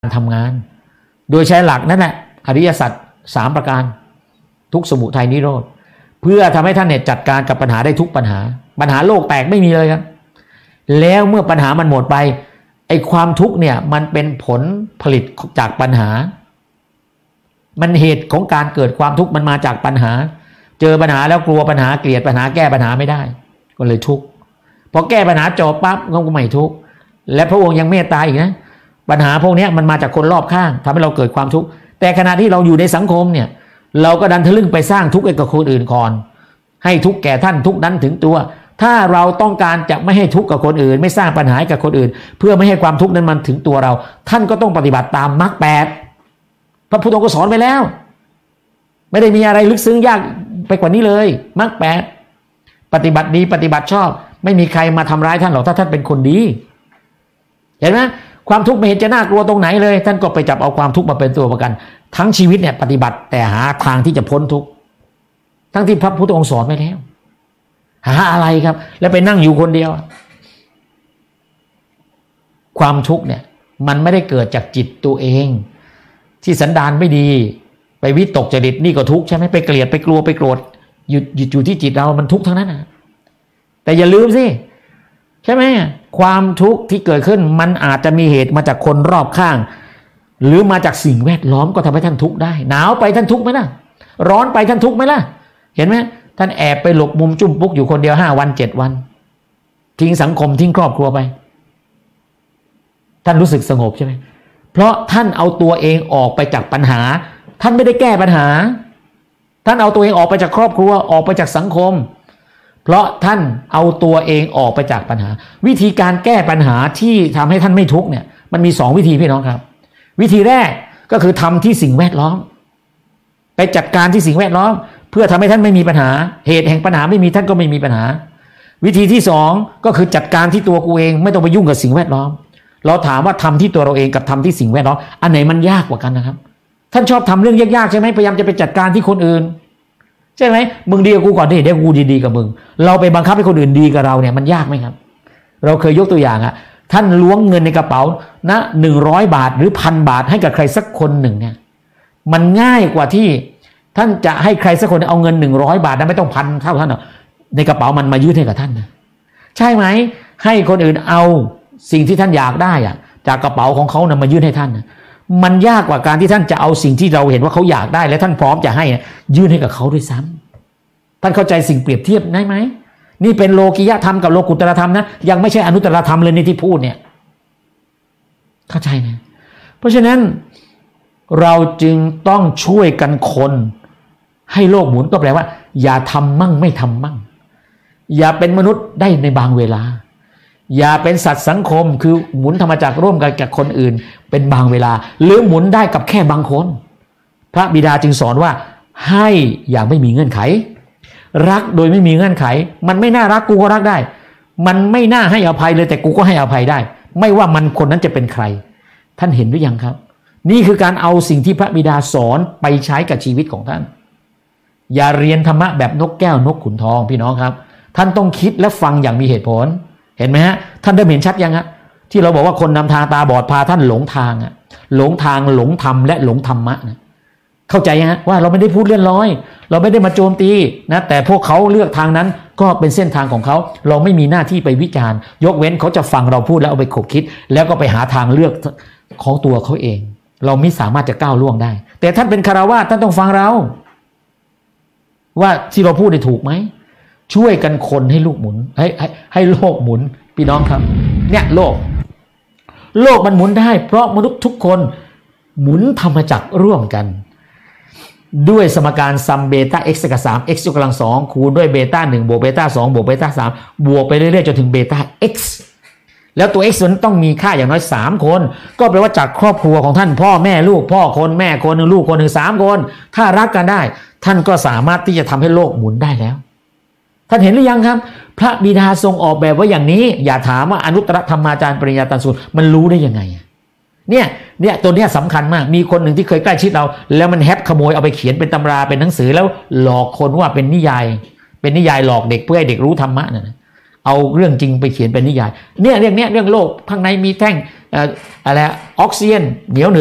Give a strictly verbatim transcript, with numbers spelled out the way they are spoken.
ทำงานโดยใช้หลักนั่นแหละอริยสัจสามประการทุกข์สมุทัยนิโรธเพื่อทำให้ท่านเนี่ยจัดการกับปัญหาได้ทุกปัญหาปัญหาโลกแตกไม่มีเลยครับแล้วเมื่อปัญหามันหมดไปไอ้ความทุกข์เนี่ยมันเป็นผลผลิตจากปัญหามันเหตุของการเกิดความทุกข์มันมาจากปัญหาเจอปัญหาแล้วกลัวปัญหาเกลียดปัญหาแก้ปัญหาไม่ได้ก็เลยทุกข์พอแก้ปัญหาจบปั๊บก็ไม่ทุกข์และพระองค์ยังเมตตาอีกนะปัญหาพวกนี้มันมาจากคนรอบข้างทำให้เราเกิดความทุกข์แต่ขณะที่เราอยู่ในสังคมเนี่ยเราก็ดันทะลึ่งไปสร้างทุกข์ให้กับคนอื่นก่อนให้ทุกข์แก่ท่านทุกข์นั้นถึงตัวถ้าเราต้องการจะไม่ให้ทุกข์กับคนอื่นไม่สร้างปัญหากับคนอื่นเพื่อไม่ให้ความทุกข์นั้นมันถึงตัวเราท่านก็ต้องปฏิบัติตามมรรคแปดพระพุทธองค์ก็สอนไปแล้วไม่ได้มีอะไรลึกซึ้งยากไปกว่านี้เลยมรรคแปดปฏิบัติดีปฏิบัติชอบไม่มีใครมาทำร้ายท่านหรอกถ้าท่านเป็นคนดีเห็นไหมความทุกข์ไม่เห็นจะน่ากลัวตรงไหนเลยท่านก็ไปจับเอาความทุกข์มาเป็นตัวประกันทั้งชีวิตเนี่ยปฏิบัติแต่หาทางที่จะพ้นทุกข์ทั้งที่พระพุทธองค์สอนไว้แล้วหาอะไรครับแล้วไปนั่งอยู่คนเดียวความทุกข์เนี่ยมันไม่ได้เกิดจากจิตตัวเองที่สันดานไม่ดีไปวิตกจริตนี่ก็ทุกข์ใช่ไหมไปเกลียดไปกลัวไปโกรธหยุดหยุดอยู่ที่จิตเรามันทุกข์ทั้งนั้นนะแต่อย่าลืมสิใช่ไหมความทุกข์ที่เกิดขึ้นมันอาจจะมีเหตุมาจากคนรอบข้างหรือมาจากสิ่งแวดล้อมก็ทำให้ท่านทุกข์ได้หนาวไปท่านทุกข์ไหมล่ะร้อนไปท่านทุกข์ไหมล่ะเห็นไหมท่านแอบไปหลบมุมจุ่มปุ๊กอยู่คนเดียวห้าวันเจ็ดวันทิ้งสังคมทิ้งครอบครัวไปท่านรู้สึกสงบใช่ไหมเพราะท่านเอาตัวเองออกไปจากปัญหาท่านไม่ได้แก้ปัญหาท่านเอาตัวเองออกไปจากครอบครัวออกไปจากสังคมเพราะท่านเอาตัวเองออกไปจากปัญหาวิธีการแก้ปัญหาที่ทำให้ท่านไม่ทุกข์เนี่ยมันมีสองวิธีพี่น้องครับวิธีแรกก็คือทำที่สิ่งแวดล้อมไปจัดการที่สิ่งแวดล้อมเพื่อทำให้ท่านไม่มีปัญหาเหตุแห่งปัญหาไม่มีท่านก็ไม่มีปัญหาวิธีที่สองก็คือจัดการที่ตัวกูเองไม่ต้องไปยุ่งกับสิ่งแวดล้อมเราถามว่าทำที่ตัวเราเองกับทำที่สิ่งแวดล้อมอันไหนมันยากกว่ากันนะครับท่านชอบทำเรื่องยากๆใช่ไหมพยายามจะไปจัดการที่คนอื่นใช่ไหมมึงดีกับกูก่อนดิเดี๋ยวกูดีๆกับมึงเราไปบังคับให้คนอื่นดีกับเราเนี่ยมันยากไหมครับเราเคยยกตัวอย่างอะท่านล้วงเงินในกระเป๋านะหนึ่งร้อยบาทหรือพันบาทให้กับใครสักคนหนึ่งเนี่ยมันง่ายกว่าที่ท่านจะให้ใครสักคนเอาเงินหนึ่งร้อยบาทนะไม่ต้องพันเท่าท่านหรอกในกระเป๋ามันมายื่นให้กับท่านนะใช่ไหมให้คนอื่นเอาสิ่งที่ท่านอยากได้อะจากกระเป๋าของเขานะมายื่นให้ท่านนะมันยากกว่าการที่ท่านจะเอาสิ่งที่เราเห็นว่าเขาอยากได้และท่านพร้อมจะให้ยื่นให้กับเขาด้วยซ้ำท่านเข้าใจสิ่งเปรียบเทียบได้ไหมนี่เป็นโลกิยธรรมกับโลกุตตรธรรมนะยังไม่ใช่อนุตตรธรรมเลยในที่พูดเนี่ยเข้าใจนะเพราะฉะนั้นเราจึงต้องช่วยกันคนให้โลกหมุนก็แปลว่าอย่าทำมั่งไม่ทำมั่งอย่าเป็นมนุษย์ได้ในบางเวลาอย่าเป็นสัตว์สังคมคือหมุนธรรมจักรร่วมกันกับคนอื่นเป็นบางเวลาหรือหมุนได้กับแค่บางคนพระบิดาจึงสอนว่าให้อย่างไม่มีเงื่อนไขรักโดยไม่มีเงื่อนไขมันไม่น่ารักกูก็รักได้มันไม่น่าให้อภัยเลยแต่กูก็ให้อภัยได้ไม่ว่ามันคนนั้นจะเป็นใครท่านเห็นหรือยังครับนี่คือการเอาสิ่งที่พระบิดาสอนไปใช้กับชีวิตของท่านอย่าเรียนธรรมะแบบนกแก้วนกขุนทองพี่น้องครับท่านต้องคิดและฟังอย่างมีเหตุผลเห็นไหมฮะท่านได้เห็นชัดยังฮะที่เราบอกว่าคนนำทางตาบอดพาท่านหลงทางอะหลงทางหลงธรรมและหลงธรรมะนะเข้าใจฮะว่าเราไม่ได้พูดเลื่อนลอยเราไม่ได้มาโจมตีนะแต่พวกเขาเลือกทางนั้นก็เป็นเส้นทางของเขาเราไม่มีหน้าที่ไปวิจารณ์ยกเว้นเขาจะฟังเราพูดแล้วเอาไปขบคิดแล้วก็ไปหาทางเลือกของตัวเขาเองเราไม่สามารถจะก้าวล่วงได้แต่ท่านเป็นคฤหัสถ์ท่านต้องฟังเราว่าที่เราพูดได้ถูกไหมช่วยกันคนให้ลูกหมุนให้ให้ให้โลกหมุนพี่น้องครับเนี่ยโลกโลกมันหมุนได้เพราะมนุษย์ทุกคนหมุนธรรมจักรร่วมกันด้วยสมการซัมเบต้า x กับสาม x ยกกำลังสองคูณด้วยเบต้าหนึ่งบวกเบต้าสองบวกเบต้าสามบวกไปเรื่อยๆจนถึงเบต้า x แล้วตัว x นั้นต้องมีค่าอย่างน้อยสามคนก็แปลว่าจากครอบครัวของท่านพ่อแม่ลูกพ่อคนแม่คนหนึ่งลูกคนหนึ่งสามคนถ้ารักกันได้ท่านก็สามารถที่จะทำให้โลกหมุนได้แล้วท่านเห็นหรือยังครับพระบิดาทรงออกแบบว่าอย่างนี้อย่าถามว่าอนุตตรธรรมาจารย์ปริญญาตสูตรมันรู้ได้ยังไงเนี่ยเนี่ยตัวเนี้ยสำคัญมากมีคนหนึ่งที่เคยใกล้ชิดเราแล้วมันแฮปขโมยเอาไปเขียนเป็นตำราเป็นหนังสือแล้วหลอกคนว่าเป็นนิยายเป็นนิยายหลอกเด็กเพื่อให้เด็กรู้ธรรมะน่ะเอาเรื่องจริงไปเขียนเป็นนิยายเนี่ยเรื่องเนี้ยเรื่องโลกข้างในมีแท่งอะไรออกซิเจนเหนียวเหนือ